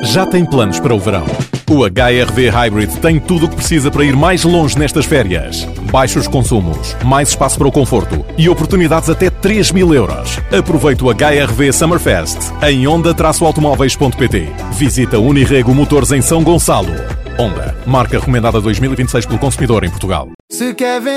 já tem planos para o verão. O HR-V Hybrid tem tudo o que precisa para ir mais longe nestas férias. Baixos consumos, mais espaço para o conforto e oportunidades até 3.000 euros. Aproveite o HR-V Summerfest em onda-automóveis.pt. Visita Unirrego Motores em São Gonçalo. Honda, marca recomendada 2026 pelo consumidor em Portugal. Se quer